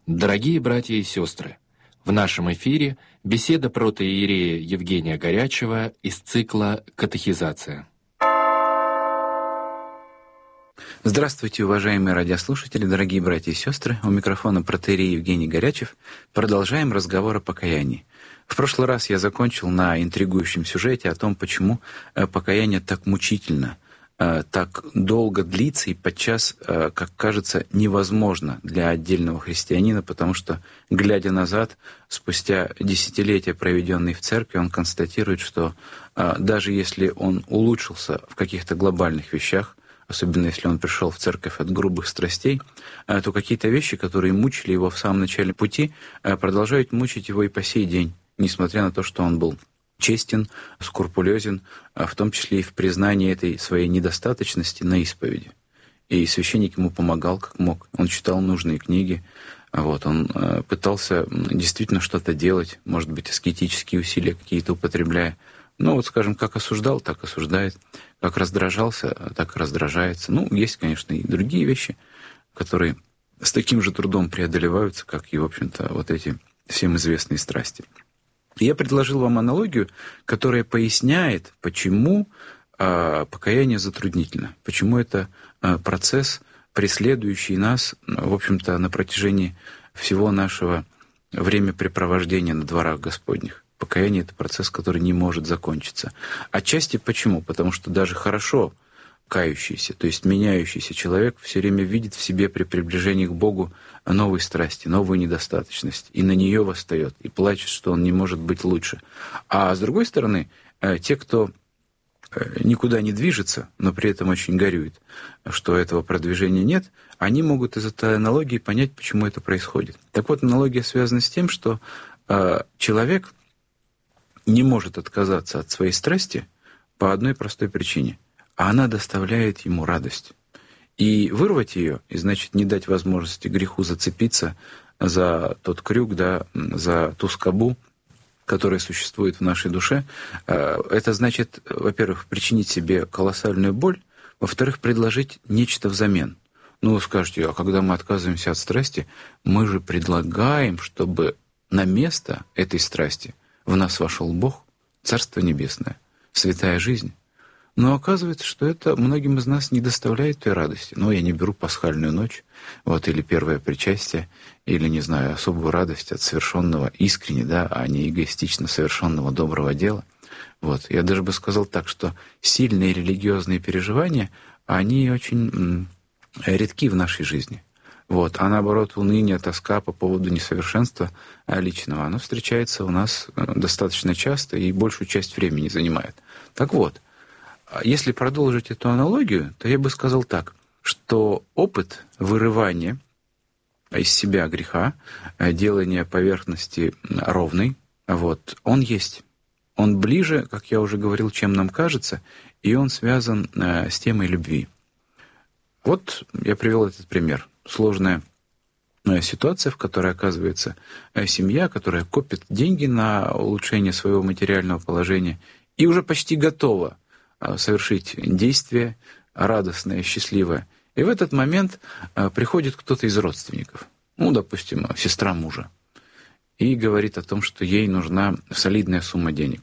Дорогие братья и сестры, в нашем эфире беседа протоиерея Евгения Горячева из цикла «Катехизация». Здравствуйте, уважаемые радиослушатели, дорогие братья и сестры. У микрофона протоиерей Евгений Горячев. Продолжаем разговор о покаянии. В прошлый раз я закончил на интригующем сюжете о том, почему покаяние так мучительно, так долго длится и подчас, как кажется, невозможно для отдельного христианина, потому что, глядя назад, спустя десятилетия, проведенные в церкви, он констатирует, что даже если он улучшился в каких-то глобальных вещах, особенно если он пришел в церковь от грубых страстей, то какие-то вещи, которые мучили его в самом начале пути, продолжают мучить его и по сей день, несмотря на то, что он был честен, скрупулезен, в том числе и в признании этой своей недостаточности на исповеди. И священник ему помогал как мог. Он читал нужные книги, он пытался действительно что-то делать, может быть, аскетические усилия какие-то употребляя. Скажем, как осуждал, так осуждает, как раздражался, так и раздражается. Есть, конечно, и другие вещи, которые с таким же трудом преодолеваются, как и, в общем-то, вот эти всем известные страсти. Я предложил вам аналогию, которая поясняет, почему покаяние затруднительно, почему это процесс, преследующий нас, в общем-то, на протяжении всего нашего времяпрепровождения на дворах Господних. Покаяние — это процесс, который не может закончиться. Отчасти почему? Потому что даже хорошо кающийся, то есть меняющийся человек все время видит в себе при приближении к Богу новые страсти, новую недостаточность, и на нее восстает, и плачет, что он не может быть лучше. А с другой стороны, те, кто никуда не движется, но при этом очень горюет, что этого продвижения нет, они могут из этой аналогии понять, почему это происходит. Так вот, аналогия связана с тем, что человек не может отказаться от своей страсти по одной простой причине. А она доставляет ему радость. И вырвать ее, и значит не дать возможности греху зацепиться за тот крюк, за ту скобу, которая существует в нашей душе, это значит, во-первых, причинить себе колоссальную боль, во-вторых, предложить нечто взамен. Вы скажете, а когда мы отказываемся от страсти, мы же предлагаем, чтобы на место этой страсти в нас вошел Бог, Царство Небесное, святая жизнь. Но оказывается, что это многим из нас не доставляет той радости. Я не беру пасхальную ночь, или первое причастие, или, не знаю, особую радость от совершенного искренне, а не эгоистично совершенного доброго дела. Я даже бы сказал так, что сильные религиозные переживания, они очень редки в нашей жизни. А наоборот, уныние, тоска по поводу несовершенства личного, оно встречается у нас достаточно часто и большую часть времени занимает. Так вот, если продолжить эту аналогию, то я бы сказал так, что опыт вырывания из себя греха, делания поверхности ровной, он есть. Он ближе, как я уже говорил, чем нам кажется, и он связан с темой любви. Я привел этот пример. Сложная ситуация, в которой оказывается семья, которая копит деньги на улучшение своего материального положения и уже почти готова совершить действие радостное, счастливое. И в этот момент приходит кто-то из родственников, допустим, сестра мужа, и говорит о том, что ей нужна солидная сумма денег.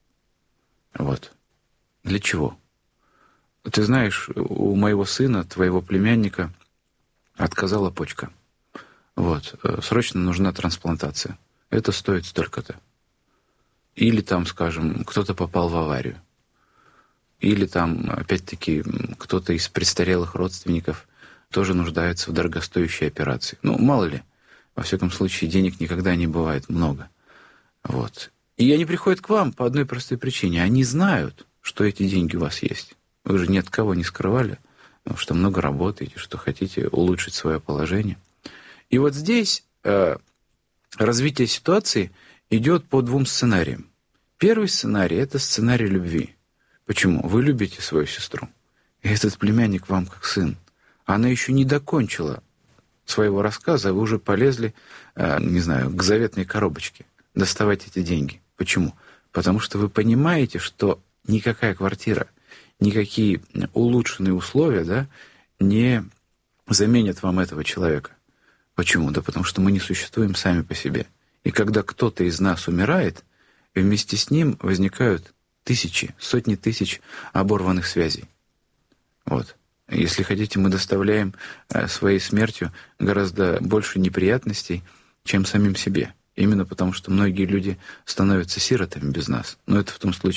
Для чего? Ты знаешь, у моего сына, твоего племянника, отказала почка. Срочно нужна трансплантация. Это стоит столько-то. Или скажем, кто-то попал в аварию. Или опять-таки, кто-то из престарелых родственников тоже нуждается в дорогостоящей операции. Мало ли. Во всяком случае, денег никогда не бывает много. И они приходят к вам по одной простой причине. Они знают, что эти деньги у вас есть. Вы же ни от кого не скрывали, что много работаете, что хотите улучшить свое положение. И здесь развитие ситуации идет по двум сценариям. Первый сценарий — это сценарий любви. Почему? Вы любите свою сестру. И этот племянник вам как сын. Она еще не докончила своего рассказа, а вы уже полезли, к заветной коробочке доставать эти деньги. Почему? Потому что вы понимаете, что никакая квартира, никакие улучшенные условия, не заменят вам этого человека. Почему? Да потому что мы не существуем сами по себе. И когда кто-то из нас умирает, вместе с ним возникают тысячи, сотни тысяч оборванных связей. Вот. Если хотите, мы доставляем своей смертью гораздо больше неприятностей, чем самим себе. Именно потому, что многие люди становятся сиротами без нас. Но это в том случае,